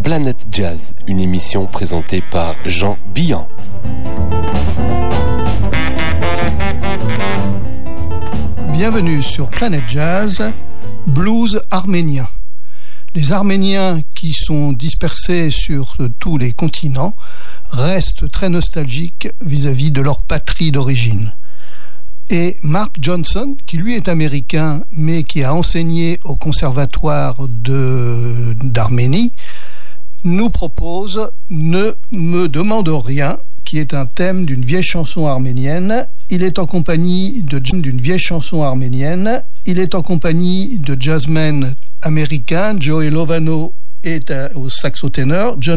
Planète Jazz, une émission présentée par Jean Billan. Bienvenue sur Planète Jazz, blues arménien. Les Arméniens qui sont dispersés sur tous les continents restent très nostalgiques vis-à-vis de leur patrie d'origine. Et Mark Johnson, qui lui est américain, mais qui a enseigné au conservatoire d'Arménie, nous propose « Ne me demande rien », qui est un thème d'une vieille chanson arménienne. Il est en compagnie d'une vieille chanson arménienne. Il est en compagnie de jazzmen américains. Joey Lovano est au saxo ténor. John